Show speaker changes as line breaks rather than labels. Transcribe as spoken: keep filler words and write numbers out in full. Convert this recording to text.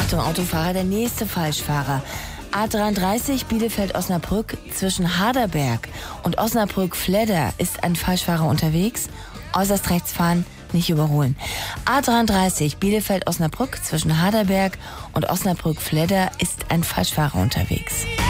Achtung, Autofahrer, der nächste Falschfahrer. A dreiunddreißig Bielefeld-Osnabrück zwischen Harderberg und Osnabrück-Fledder ist ein Falschfahrer unterwegs. Äußerst rechts fahren, nicht überholen. A dreiunddreißig Bielefeld-Osnabrück zwischen Harderberg und Osnabrück-Fledder ist ein Falschfahrer unterwegs.